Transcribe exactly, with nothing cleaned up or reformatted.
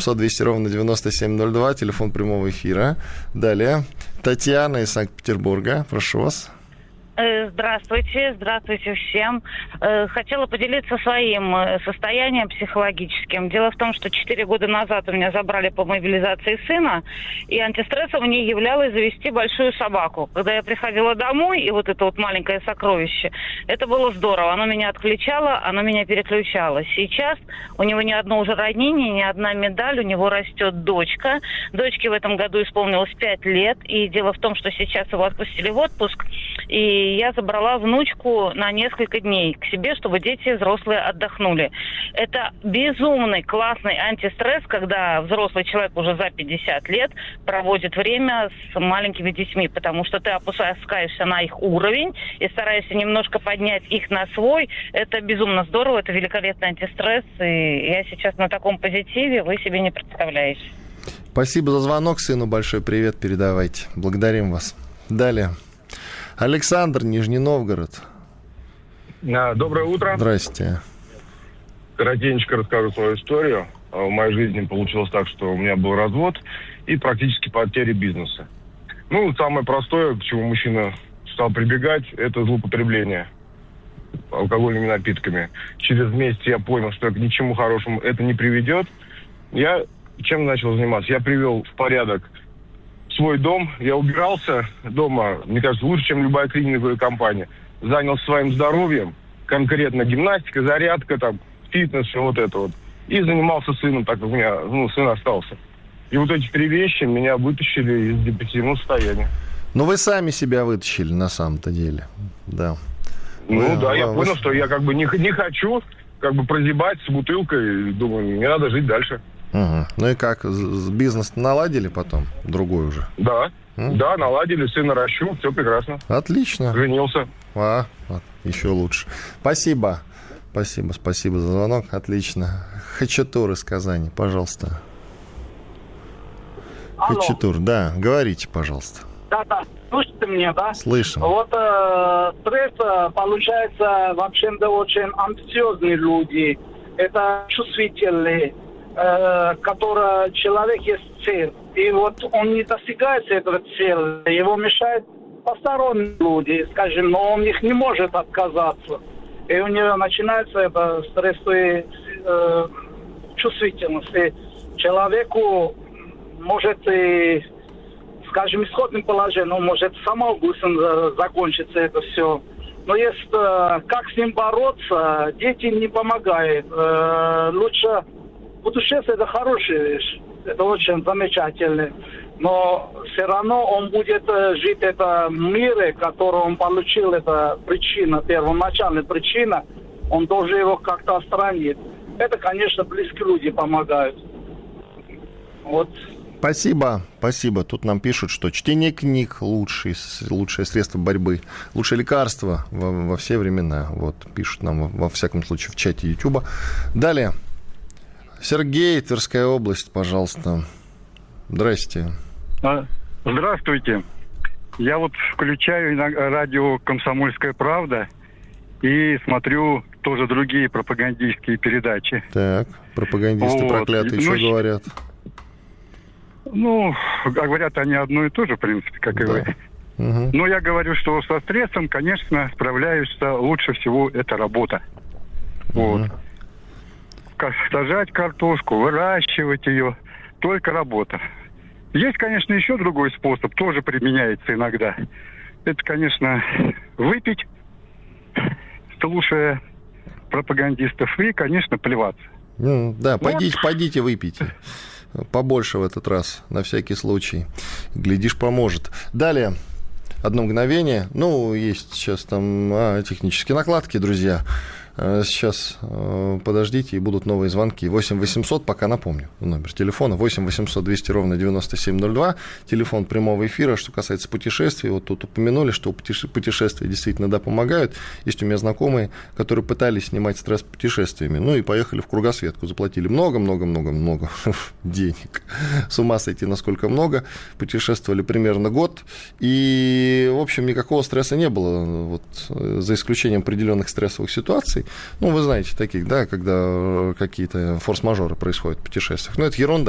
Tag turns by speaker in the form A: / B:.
A: восемьсот двести ровно девяносто семь ноль два, телефон прямого эфира. Далее. Татьяна из Санкт-Петербурга. Прошу вас.
B: Здравствуйте, здравствуйте всем. Хотела поделиться своим состоянием психологическим. Дело в том, что четыре года назад у меня забрали по мобилизации сына, и антистрессом мне являлось завести большую собаку. Когда я приходила домой, и вот это вот маленькое сокровище, это было здорово. Оно меня отключало, оно меня переключало. Сейчас у него ни одно уже ранение, ни одна медаль, у него растет дочка. Дочке в этом году исполнилось пять лет, и дело в том, что сейчас его отпустили в отпуск, и я забрала внучку на несколько дней к себе, чтобы дети взрослые отдохнули. Это безумный, классный антистресс, когда взрослый человек уже за пятьдесят лет проводит время с маленькими детьми, потому что ты опускаешься на их уровень и стараешься немножко поднять их на свой. Это безумно здорово, это великолепный антистресс, и я сейчас на таком позитиве, вы себе не представляете.
A: Спасибо за звонок, сыну большой привет передавайте. Благодарим вас. Далее. Александр, Нижний Новгород.
C: Доброе утро.
A: Здрасте.
C: Коротенько расскажу свою историю. В моей жизни получилось так, что у меня был развод и практически потеря бизнеса. Ну, самое простое, к чему мужчина стал прибегать, это злоупотребление алкогольными напитками. Через месяц я понял, что к ничему хорошему это не приведет. Я чем начал заниматься? Я привел в порядок свой дом, я убирался дома, мне кажется, лучше, чем любая клининговая компания. Занялся своим здоровьем, конкретно гимнастика, зарядка, там, фитнес, все вот это вот. И занимался сыном, так как у меня, ну, сын остался. И вот эти три вещи меня вытащили из депрессивного состояния.
A: Ну, вы сами себя вытащили, на самом-то деле, да.
C: Ну, вы, да, вы, я
A: вы...
C: понял, что я как бы не, не хочу как бы прозябать с бутылкой, думаю, мне надо жить дальше.
A: Угу. Ну и как, бизнес наладили потом, другой уже?
C: Да,
A: М?
C: да, наладили, сына ращу, все прекрасно.
A: Отлично.
C: Женился.
A: А, вот, еще лучше. Спасибо, спасибо, спасибо за звонок, отлично. Хачатур из Казани, пожалуйста.
D: Алло.
A: Хачатур, да, говорите, пожалуйста.
D: Да-да, слышите меня, да?
A: Слышим.
D: Вот э, стресс, получается, вообще-то очень амбициозные люди. Это чувствительные. Который человек есть цель. И вот он не достигает этого цели, его мешают посторонние люди, скажем, но он их не может отказаться. И у него начинается это стрессовая э, чувствительность. И человеку может и, скажем, исходным положением, может самоубийством закончиться это все. Но есть э, как с ним бороться, дети не помогают. Э, лучше путешествие – это хорошая вещь, это очень замечательно, но все равно он будет жить в этом мире, который он получил, это причина, первоначальная причина, он должен его как-то отстранить. Это, конечно, близкие люди помогают. Вот.
A: Спасибо, спасибо. Тут нам пишут, что чтение книг лучшее, лучшее средство борьбы, лучшее лекарство во, во все времена. Вот, пишут нам, во всяком случае, в чате Ютуба. Далее. Сергей, Тверская область, пожалуйста. Здрасте.
E: Здравствуйте. Я вот включаю радио «Комсомольская правда» и смотрю тоже другие пропагандистские передачи.
A: Так, пропагандисты вот. Проклятые, ну, что говорят?
E: Ну, говорят они одно и то же, в принципе, как да. и вы. Угу. Но я говорю, что со стрессом, конечно, справляешься лучше всего это работа. Угу. Вот. Сажать картошку, выращивать ее, только работа. Есть, конечно, еще другой способ, тоже применяется иногда. Это, конечно, выпить, слушая пропагандистов, и, конечно, плеваться.
A: Ну, да, вот. пойдите, пойдите, выпейте. Побольше в этот раз, на всякий случай. Глядишь, поможет. Далее. Одно мгновение. Ну, есть сейчас там а, технические накладки, друзья. Сейчас э, подождите, и будут новые звонки. восемь восемьсот, пока напомню, номер телефона. восемь восемьсот двести ровно девяносто семь ноль два. Телефон прямого эфира. Что касается путешествий, вот тут упомянули, что путешествия действительно, да, помогают. Есть у меня знакомые, которые пытались снимать стресс путешествиями. Ну и поехали в кругосветку. Заплатили много-много-много-много денег. С ума сойти, насколько много. Путешествовали примерно год. И, в общем, никакого стресса не было. Вот, за исключением определенных стрессовых ситуаций. Ну, вы знаете таких, да, когда какие-то форс-мажоры происходят в путешествиях. Но это ерунда.